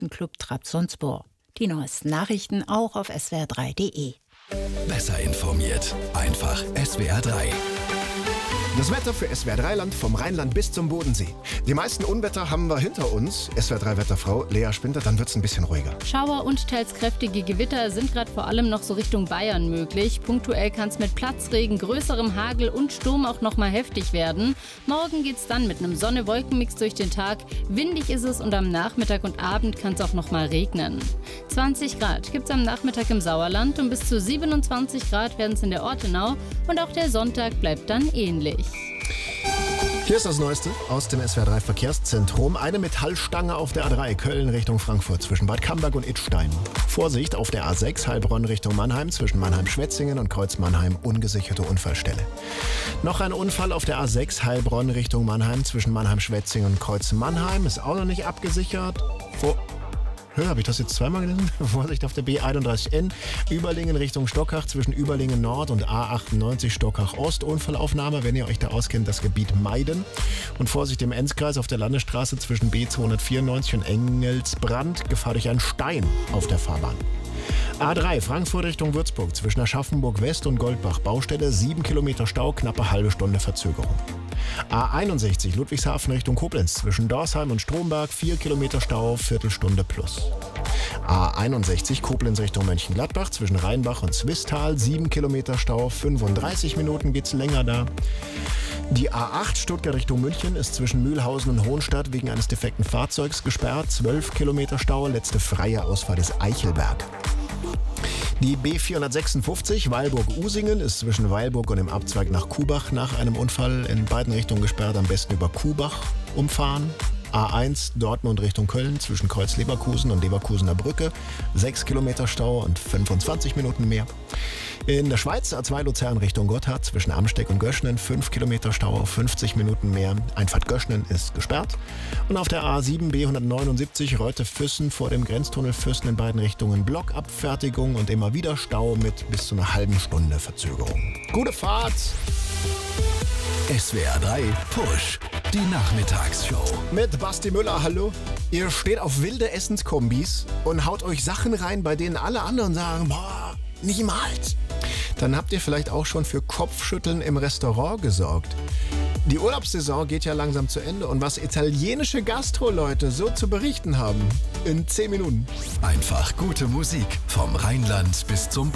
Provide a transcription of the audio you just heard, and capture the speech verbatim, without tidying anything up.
Jagdclub Trabzonspor. Die neuesten Nachrichten auch auf s w r drei punkt d e. Besser informiert, einfach S W R drei. Das Wetter für S W R drei Land vom Rheinland bis zum Bodensee. Die meisten Unwetter haben wir hinter uns. S W R drei Wetterfrau Lea Spinter, dann wird es ein bisschen ruhiger. Schauer und teils kräftige Gewitter sind gerade vor allem noch so Richtung Bayern möglich. Punktuell kann es mit Platzregen, größerem Hagel und Sturm auch noch mal heftig werden. Morgen geht es dann mit einem Sonne-Wolken-Mix durch den Tag. Windig ist es und am Nachmittag und Abend kann es auch noch mal regnen. zwanzig Grad gibt es am Nachmittag im Sauerland und bis zu siebenundzwanzig Grad werden es in der Ortenau. Und auch der Sonntag bleibt dann ähnlich. Hier ist das Neueste aus dem S W R drei Verkehrszentrum. Eine Metallstange auf der A drei Köln Richtung Frankfurt zwischen Bad Camberg und Idstein. Vorsicht auf der A sechs Heilbronn Richtung Mannheim zwischen Mannheim-Schwetzingen und Kreuz Mannheim, ungesicherte Unfallstelle. Noch ein Unfall auf der A sechs Heilbronn Richtung Mannheim zwischen Mannheim-Schwetzingen und Kreuz Mannheim. Ist auch noch nicht abgesichert. Vor Hör, habe ich das jetzt zweimal gelesen? Vorsicht auf der B einunddreißig N. Überlingen Richtung Stockach zwischen Überlingen Nord und A achtundneunzig Stockach Ost. Unfallaufnahme, wenn ihr euch da auskennt, das Gebiet meiden. Und Vorsicht im Enzkreis auf der Landesstraße zwischen B zweihundertvierundneunzig und Engelsbrand. Gefahr durch einen Stein auf der Fahrbahn. A drei Frankfurt Richtung Würzburg zwischen Aschaffenburg West und Goldbach. Baustelle, sieben Kilometer Stau, knappe halbe Stunde Verzögerung. A einundsechzig Ludwigshafen Richtung Koblenz zwischen Dorsheim und Stromberg, vier Kilometer Stau, Viertelstunde plus. A einundsechzig Koblenz Richtung Mönchengladbach zwischen Rheinbach und Zwistal, sieben Kilometer Stau, fünfunddreißig Minuten geht's länger da. Die A acht Stuttgart Richtung München ist zwischen Mühlhausen und Hohenstadt wegen eines defekten Fahrzeugs gesperrt, zwölf Kilometer Stau, letzte freie Ausfahrt ist Eichelberg. Die B vierhundertsechsundfünfzig Weilburg-Usingen ist zwischen Weilburg und dem Abzweig nach Kubach nach einem Unfall in beiden Richtungen gesperrt, am besten über Kubach umfahren. A eins Dortmund Richtung Köln zwischen Kreuz-Leverkusen und Leverkusener Brücke, sechs Kilometer Stau und fünfundzwanzig Minuten mehr. In der Schweiz A zwei Luzern Richtung Gotthard zwischen Amsteck und Göschnen, fünf Kilometer Stau, fünfzig Minuten mehr. Einfahrt Göschnen ist gesperrt. Und auf der A sieben B hundertneunundsiebzig Reutte-Füssen vor dem Grenztunnel Füssen in beiden Richtungen Blockabfertigung und immer wieder Stau mit bis zu einer halben Stunde Verzögerung. Gute Fahrt! S W R drei Push, die Nachmittagsshow. Mit Basti Müller, hallo. Ihr steht auf wilde Essenskombis und haut euch Sachen rein, bei denen alle anderen sagen, boah, niemals. Dann habt ihr vielleicht auch schon für Kopfschütteln im Restaurant gesorgt. Die Urlaubssaison geht ja langsam zu Ende und was italienische Gastro-Leute so zu berichten haben, in zehn Minuten. Einfach gute Musik vom Rheinland bis zum